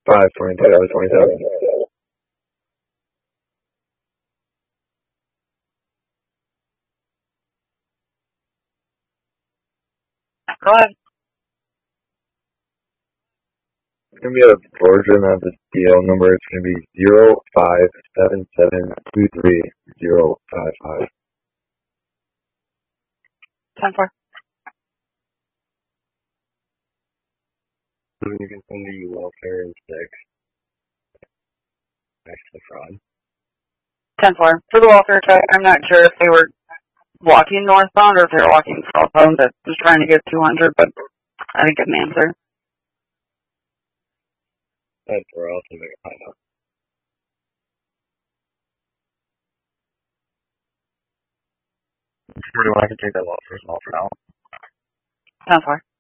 522-27. Go ahead. It's going to be a version of the DL number. It's going to be 0577230055. 10-4. You can send the welfare and 6. Next to fraud. 10-4. For the welfare check, I'm not sure if they were walking northbound or if they were walking southbound. That was trying to get 200, but I didn't get an answer. That's where else to find out. Where do I have to take that welfare as well for now? 10-4.